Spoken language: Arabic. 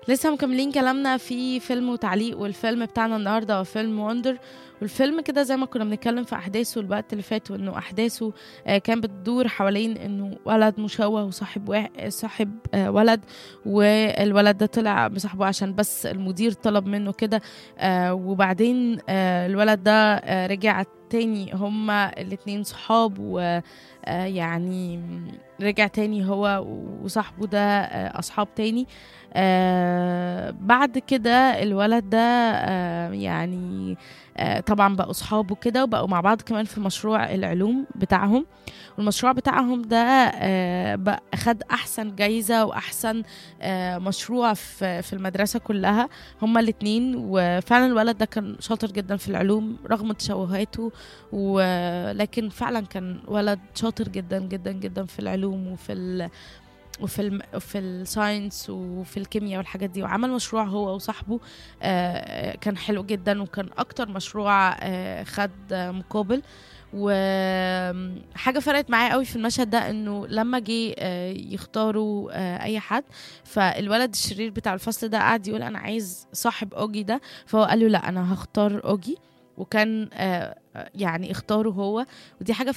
لسه مكملين كلامنا في فيلم وتعليق، والفيلم بتاعنا النهارده هو فيلم وندر. والفيلم كده زي ما كنا بنتكلم في احداثه الوقت اللي فات، وانه احداثه كان بتدور حوالين انه ولد مشوه وصاحب صاحب ولد، والولد ده طلع بصاحبه عشان بس المدير طلب منه كده. وبعدين الولد ده رجع تاني، هما الاتنين صحاب، و يعني رجع تاني هو وصاحبه ده أصحاب تاني. بعد كده الولد ده يعني طبعا بقوا صحابه كده، وبقوا مع بعض كمان في مشروع العلوم بتاعهم. والمشروع بتاعهم ده بقى خد أحسن جايزة وأحسن مشروع في المدرسة كلها، هما الاتنين. وفعلا الولد ده كان شاطر جدا في العلوم رغم تشوهاته، ولكن فعلا كان ولد شاطر جدا جدا جدا في العلوم وفي الساينس وفي الكيمياء والحاجات دي. وعمل مشروع هو وصاحبه كان حلو جدا، وكان اكتر مشروع خد مقابل. وحاجة فرقت معايا قوي في المشهد ده، انه لما جه يختاروا اي حد، فالولد الشرير بتاع الفصل ده قعد يقول انا عايز صاحب اوجي ده، فهو قال له لا انا هختار اوجي، وكان يعني اختاره هو. ودي حاجة